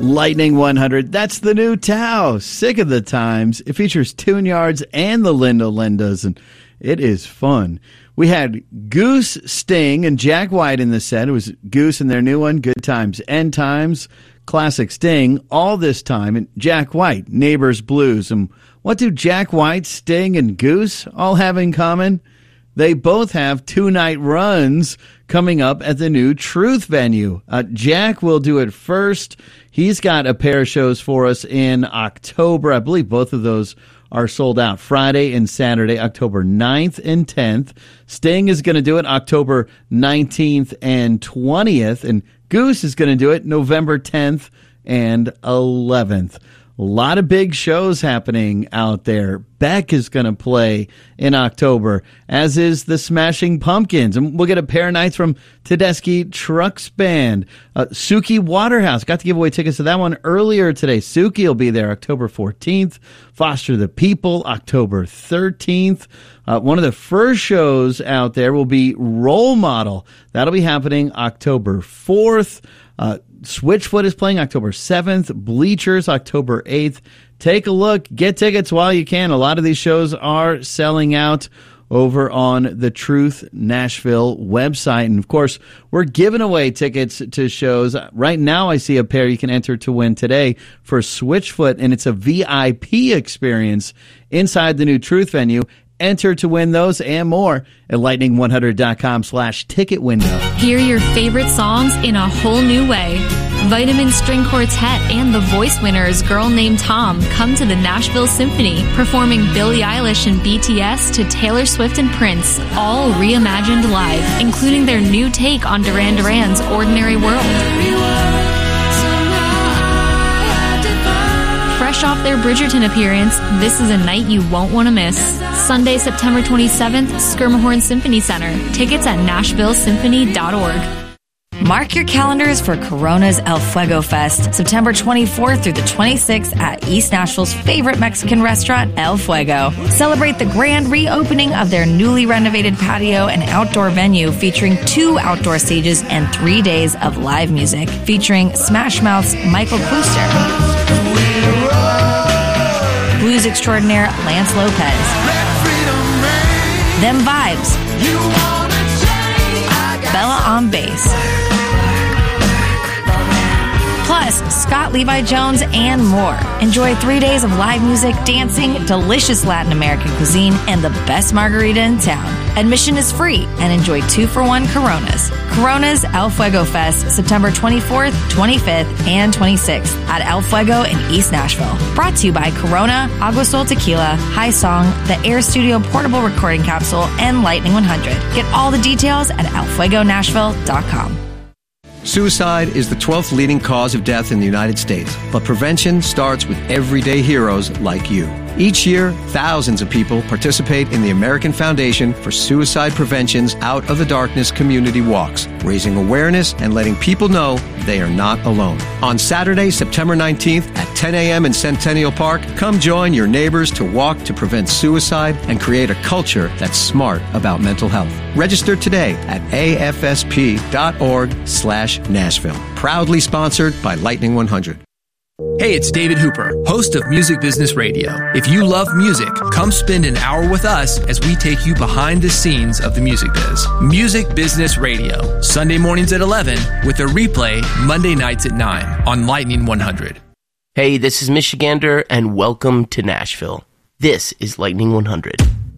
Lightning 100, that's the new Tao. Sick of the Times. It features Tune Yards and the Linda Lindas, and it is fun. We had Goose, Sting, and Jack White in the set. It was Goose and their new one, Good Times, End Times, classic Sting, All This Time, and Jack White, Neighbors Blues. And what do Jack White, Sting, and Goose all have in common? They both have 2-night runs coming up at the new Truth venue. Jack will do it first. He's got a pair of shows for us in October. I believe both of those are sold out. Friday and Saturday, October 9th and 10th. Sting is going to do it October 19th and 20th. And Goose is going to do it November 10th and 11th. A lot of big shows happening out there. Beck is going to play in October, as is the Smashing Pumpkins. And we'll get a pair of nights from Tedeschi Trucks Band. Suki Waterhouse. Got to give away tickets to that one earlier today. Suki will be there October 14th. Foster the People, October 13th. One of the first shows out there will be Role Model. That'll be happening October 4th. Switchfoot is playing October 7th. Bleachers, October 8th. Take a look. Get tickets while you can. A lot of these shows are selling out over on the Truth Nashville website. And, of course, we're giving away tickets to shows. Right now I see a pair you can enter to win today for Switchfoot, and it's a VIP experience inside the new Truth venue. Enter to win those and more at lightning100.com/ticket window. Hear your favorite songs in a whole new way. Vitamin String Quartet and the Voice Winners Girl Named Tom come to the Nashville Symphony, performing Billie Eilish and BTS to Taylor Swift and Prince, all reimagined live, including their new take on Duran Duran's Ordinary World. Fresh off their Bridgerton appearance, this is a night you won't want to miss. Sunday, September 27th, Skirmahorn Symphony Center. Tickets at NashvilleSymphony.org. Mark your calendars for Corona's El Fuego Fest, September 24th through the 26th at East Nashville's favorite Mexican restaurant, El Fuego. Celebrate the grand reopening of their newly renovated patio and outdoor venue featuring 2 outdoor stages and 3 days of live music featuring Smash Mouth's Michael Klooster, blues extraordinaire Lance Lopez, Them Vibes, Bella on bass, plus Scott Levi Jones and more. Enjoy 3 days of live music, dancing, delicious Latin American cuisine, and the best margarita in town. Admission is free and enjoy 2-for-1 Coronas. Corona's El Fuego Fest, September 24th, 25th, and 26th at El Fuego in East Nashville. Brought to you by Corona, Agua Sol Tequila, High Song, the Air Studio Portable Recording Capsule, and Lightning 100. Get all the details at elfuegonashville.com. Suicide is the 12th leading cause of death in the United States, but prevention starts with everyday heroes like you. Each year, thousands of people participate in the American Foundation for Suicide Prevention's Out of the Darkness community walks, raising awareness and letting people know they are not alone. On Saturday, September 19th at 10 a.m. in Centennial Park, come join your neighbors to walk to prevent suicide and create a culture that's smart about mental health. Register today at afsp.org/Nashville. Proudly sponsored by Lightning 100. Hey, it's David Hooper, host of Music Business Radio. If you love music, come spend an hour with us as we take you behind the scenes of the music biz. Music Business Radio, Sunday mornings at 11 with a replay Monday nights at 9 on Lightning 100. Hey, this is Michigander, and welcome to Nashville. This is Lightning 100.